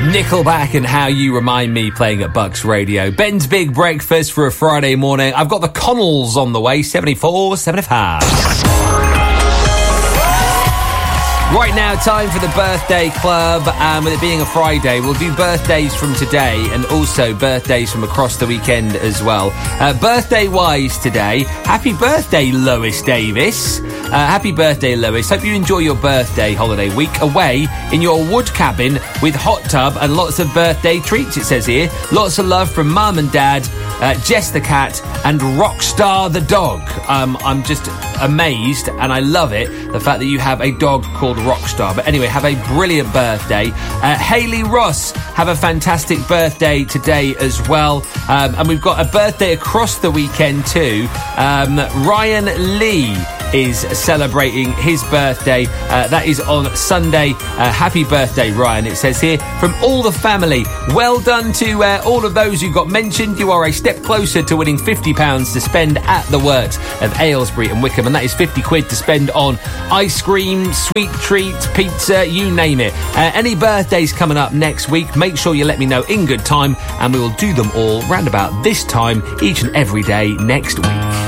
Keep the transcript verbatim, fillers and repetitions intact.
Nickelback and How You Remind Me playing at Bucks Radio. Ben's Big Breakfast for a Friday morning. I've got the Connells on the way, seventy-four, seventy-five. Right now, time for the Birthday Club, and with it being a Friday, we'll do birthdays from today and also birthdays from across the weekend as well. Uh, birthday-wise today, happy birthday, Lois Davis. Uh, happy birthday, Lois. Hope you enjoy your birthday holiday week away in your wood cabin with hot tub and lots of birthday treats, it says here. Lots of love from Mum and Dad, uh, Jess the cat, and Rockstar the dog. Um, I'm just amazed, and I love it, the fact that you have a dog called Rockstar. But anyway, have a brilliant birthday. Uh, Hayley Ross, have a fantastic birthday today as well. Um, and we've got a birthday across the weekend too. Um, Ryan Lee is celebrating his birthday. Uh, that is on Sunday. Uh, happy birthday, Ryan. It says here, from all the family, well done to uh, all of those who got mentioned. You are a step closer to winning fifty pounds to spend at the works of Aylesbury and Wickham, and that is fifty quid to spend on ice cream, sweet treats, pizza, you name it. Uh, any birthdays coming up next week, make sure you let me know in good time, and we will do them all round about this time each and every day next week.